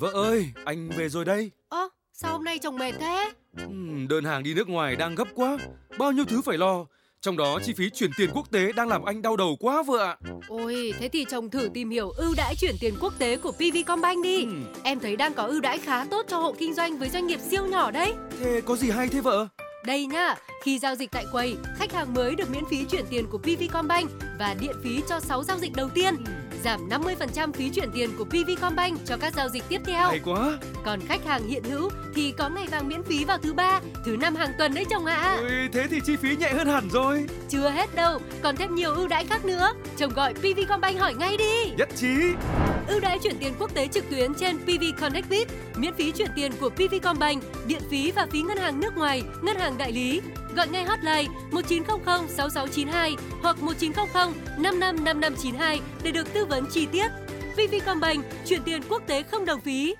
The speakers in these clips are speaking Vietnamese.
Vợ ơi, anh về rồi đây. Ơ, sao hôm nay chồng mệt thế? Đơn hàng đi nước ngoài đang gấp quá, bao nhiêu thứ phải lo. Trong đó chi phí chuyển tiền quốc tế đang làm anh đau đầu quá vợ ạ. Ôi, thế thì chồng thử tìm hiểu ưu đãi chuyển tiền quốc tế của PVcombank đi. Em thấy đang có ưu đãi khá tốt cho hộ kinh doanh với doanh nghiệp siêu nhỏ đấy. Thế có gì hay thế vợ? Đây nhá, khi giao dịch tại quầy, khách hàng mới được miễn phí chuyển tiền của PVcombank và điện phí cho 6 giao dịch đầu tiên. Giảm 50% phí chuyển tiền của PVcombank cho các giao dịch tiếp theo. Hay quá. Còn khách hàng hiện hữu thì có ngày vàng miễn phí vào thứ 3, thứ 5 hàng tuần đấy chồng ạ. Ôi, thế thì chi phí nhẹ hơn hẳn rồi. Chưa hết đâu, còn thêm nhiều ưu đãi khác nữa. Chồng gọi PVcombank hỏi ngay đi. Nhất trí. Ưu đãi chuyển tiền quốc tế trực tuyến trên PV Connect Biz, miễn phí chuyển tiền của PVcombank, điện phí và phí ngân hàng nước ngoài, ngân hàng đại lý. Gọi ngay hotline 1900 6692 hoặc 1900 555592 để được tư vấn chi tiết. PVcombank, chuyển tiền quốc tế không đồng phí.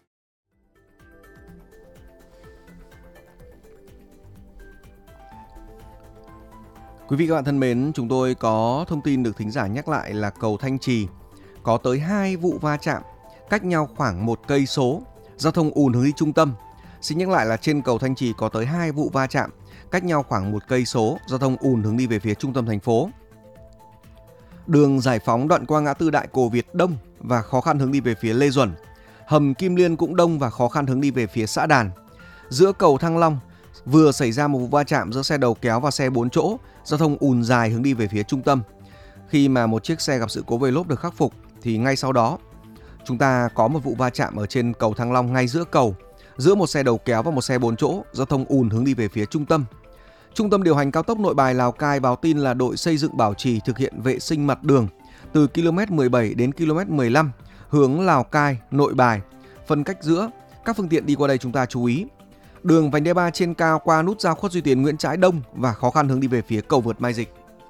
Quý vị các bạn thân mến, chúng tôi có thông tin được thính giả nhắc lại là cầu Thanh Trì có tới 2 vụ va chạm cách nhau khoảng 1 cây số, giao thông ùn hướng đi trung tâm. Xin nhắc lại là trên cầu Thanh Trì có tới 2 vụ va chạm cách nhau khoảng 1 cây số, giao thông ùn hướng đi về phía trung tâm thành phố. Đường Giải Phóng đoạn qua ngã tư Đại Cổ Việt đông và khó khăn hướng đi về phía Lê Duẩn. Hầm Kim Liên cũng đông và khó khăn hướng đi về phía xã Đàn. Giữa cầu Thăng Long vừa xảy ra một vụ va chạm giữa xe đầu kéo và xe 4 chỗ, giao thông ùn dài hướng đi về phía trung tâm. Khi mà một chiếc xe gặp sự cố về lốp được khắc phục thì ngay sau đó chúng ta có một vụ va chạm ở trên cầu Thăng Long ngay giữa cầu, giữa một xe đầu kéo và một xe 4 chỗ, giao thông ùn hướng đi về phía trung tâm. Trung tâm điều hành cao tốc Nội Bài Lào Cai báo tin là đội xây dựng bảo trì thực hiện vệ sinh mặt đường từ km 17 đến km 15 hướng Lào Cai, Nội Bài. Phân cách giữa các phương tiện đi qua đây chúng ta chú ý. Đường vành đai 3 trên cao qua nút giao Khuất Duy Tiến Nguyễn Trãi đông và khó khăn hướng đi về phía cầu vượt Mai Dịch.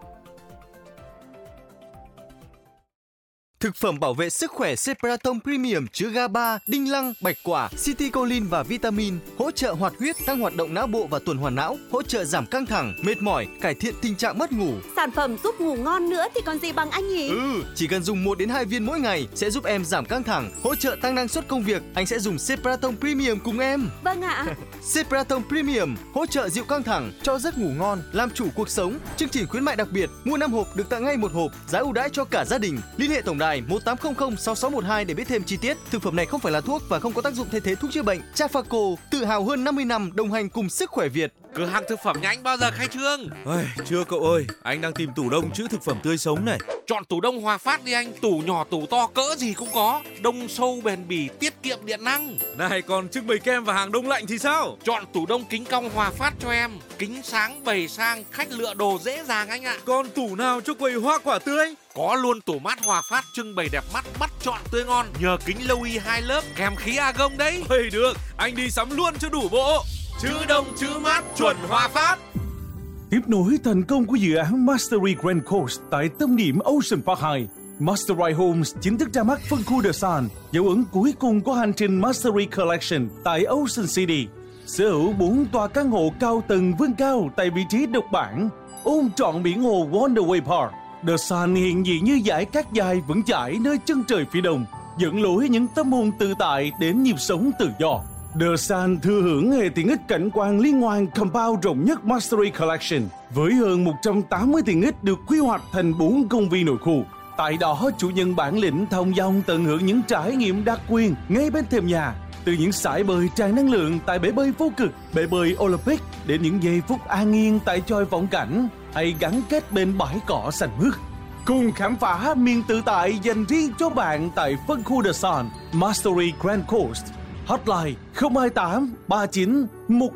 Thực phẩm bảo vệ sức khỏe Cepratom Premium chứa GABA, đinh lăng, bạch quả, citicoline và vitamin, hỗ trợ hoạt huyết, tăng hoạt động não bộ và tuần hoàn não, hỗ trợ giảm căng thẳng, mệt mỏi, cải thiện tình trạng mất ngủ. Sản phẩm giúp ngủ ngon nữa thì còn gì bằng anh nhỉ? Chỉ cần dùng 1 đến 2 viên mỗi ngày sẽ giúp em giảm căng thẳng, hỗ trợ tăng năng suất công việc. Anh sẽ dùng Cepratom Premium cùng em. Vâng ạ. Cepratom Premium hỗ trợ dịu căng thẳng, cho giấc ngủ ngon, làm chủ cuộc sống. Chương trình khuyến mại đặc biệt, mua 5 hộp được tặng ngay 1 hộp, giá ưu đãi cho cả gia đình. Liên hệ tổng đài 1800 6612 để biết thêm chi tiết. Thực phẩm này không phải là thuốc và không có tác dụng thay thế thuốc chữa bệnh. Trafaco, tự hào hơn 50 năm đồng hành cùng sức khỏe Việt. Cửa hàng thực phẩm nhà anh bao giờ khai trương? Chưa cậu ơi, anh đang tìm tủ đông trữ thực phẩm tươi sống này. Chọn tủ đông Hòa Phát đi anh, tủ nhỏ tủ to cỡ gì cũng có, đông sâu bền bỉ, tiết kiệm điện năng. Này còn trưng bày kem và hàng đông lạnh thì sao? Chọn tủ đông kính cong Hòa Phát cho em, kính sáng bày sang, khách lựa đồ dễ dàng anh ạ. Còn tủ nào cho quầy hoa quả tươi? Có luôn tủ mát Hòa Phát trưng bày đẹp mắt, bắt chọn tươi ngon, nhờ kính lâu y 2 lớp kèm khí argon đấy. Được, anh đi sắm luôn cho đủ bộ. Chữ đông chữ mát chuẩn Hòa Phát. Tiếp nối thành công của dự án Mastery Grand Coast tại tâm điểm Ocean Park 2, Mastery Homes chính thức ra mắt phân khu The Sun, dấu ấn cuối cùng của hành trình Mastery Collection tại Ocean City. Sở hữu 4 tòa căn hộ cao tầng vươn cao tại vị trí độc bản, ôm trọn biển hồ Wonderway Park. The Sun hiện diện như dải cát dài vững chãi nơi chân trời phía đông, dẫn lối những tâm hồn tự tại đến nhịp sống tự do. The Sun thừa hưởng hệ tiện ích cảnh quan liên hoàn compound rộng nhất Mastery Collection với hơn 180 tiện ích được quy hoạch thành 4 công viên nội khu. Tại đó, chủ nhân bản lĩnh thông dong tận hưởng những trải nghiệm đặc quyền ngay bên thềm nhà, từ những sải bơi tràn năng lượng tại bể bơi vô cực, bể bơi Olympic đến những giây phút an yên tại chòi vọng cảnh hay gắn kết bên bãi cỏ xanh mướt. Cùng khám phá miền tự tại dành riêng cho bạn tại phân khu The Sun, Mastery Grand Coast. Hotline 028 39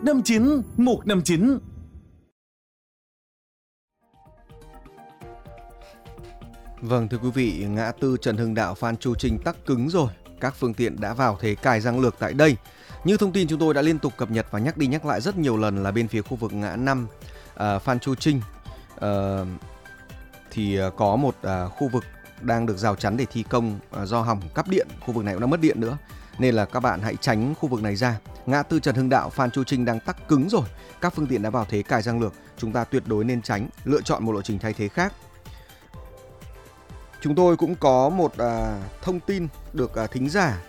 159 159. Vâng thưa quý vị, ngã tư Trần Hưng Đạo Phan Chu Trinh tắc cứng rồi. Các phương tiện đã vào thế cài răng lược tại đây. Như thông tin chúng tôi đã liên tục cập nhật và nhắc đi nhắc lại rất nhiều lần là bên phía khu vực ngã 5 Phan Chu Trinh thì có một khu vực đang được rào chắn để thi công do hỏng cáp điện. Khu vực này cũng đã mất điện nữa, nên là các bạn hãy tránh khu vực này ra. Ngã tư Trần Hưng Đạo Phan Chu Trinh đang tắc cứng rồi. Các phương tiện đã vào thế cài răng lược, chúng ta tuyệt đối nên tránh, lựa chọn một lộ trình thay thế khác. Chúng tôi cũng có một thông tin được thính giả